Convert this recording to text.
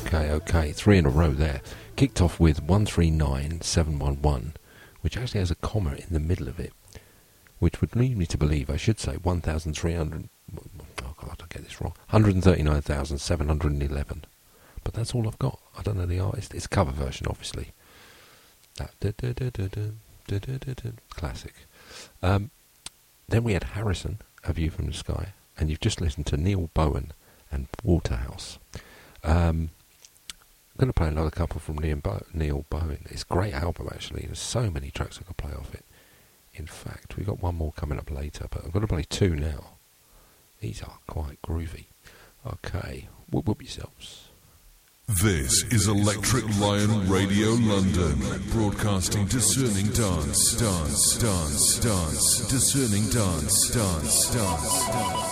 Okay. 3 in a row there. Kicked off with 139711, which actually has a comma in the middle of it, which would lead me to believe I should say 1,300... Oh, God, I get this wrong. 139,711. But that's all I've got. I don't know the artist. It's a cover version, obviously. Classic. Then we had Harrison, A View from the Sky, and you've just listened to Neil Bowen and Waterhouse. I'm going to play another couple from Neil Bowen. It's a great album, actually. There's so many tracks I could play off it. In fact, we've got one more coming up later, but I'm going to play two now. These are quite groovy. Okay, whoop yourselves. This is Electric Lion Radio London, broadcasting discerning dance, discerning dance.